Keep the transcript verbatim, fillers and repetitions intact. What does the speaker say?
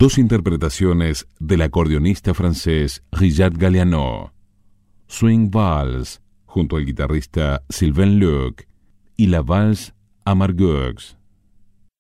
dos interpretaciones del acordeonista francés Richard Galliano, Swing Vals, junto al guitarrista Sylvain Luc, y la Valse à Margeaux.